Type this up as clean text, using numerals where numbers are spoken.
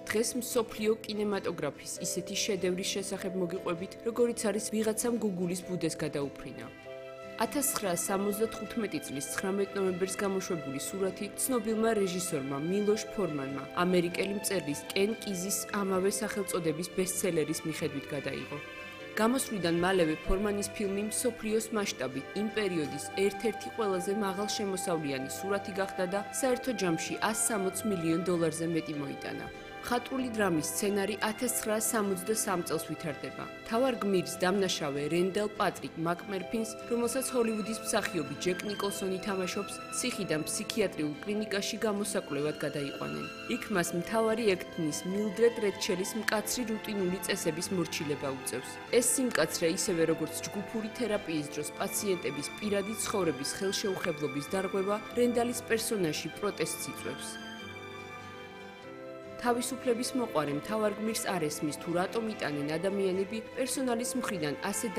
დღეს მსოფლიო კინემატოგრაფის ისეთი შედევრის შესახებ მოგიყვებით, როგორიც არის ვიღაცამ გუგულის ბუდეს გადაუფრინა. 1975 წლის 19 ნოემბერს გამოშვებული სურათი ცნობილმა რეჟისორმა მილოშ ფორმანმა ამერიკელი მწერლის კენ კიზის ამავე სახელწოდების ბესტსელერის მიხედვით გადაიღო. გამოსვლიდან მალევე ფორმანის ფილმი მსოფლიოს მასშტაბით იმ პერიოდის ერთ-ერთი ყველაზე მაღალშემოსავლიანი სურათი გახდა და საერთო ჯამში $160 მილიონ მეტი მოიტანა. ხატრული დრამის სცენარი 1973 წელს ვითარდება. მთავარ გმირს დამნაშავე რენდელ პატრიკ მაკმერფინს, რომელსაც ჰოლივუდის მსახიობი ჯეკ ნიკოლსონი თამაშობს, ციხიდან ფსიქიატრიულ კლინიკაში გამოსაკვლევად გადაიყვანენ. იქ მას მთავარი ექთნის მილდრედ რედჩელის მკაცრი რუტინული წესების მორჩილება უწევს. ეს სიმკაცრე ისევე როგორც ჯგუფური თერაპიის დროს პაციენტების პირადი ცხოვრების ხელშეუხებლობის დარღვევა რენდალის პერსონაჟი პროტესტს იწვევს. თავისუფლების მოყვარე მთავარ გმირს არ ესმის თუ რატომ იტანენ ადამიანები პერსონალის მხრიდან ასე